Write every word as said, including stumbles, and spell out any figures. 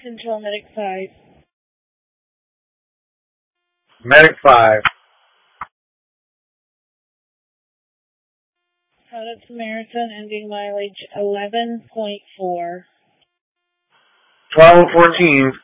Control Medic five. Medic five. Product Marathon ending mileage eleven point four. twelve fourteen.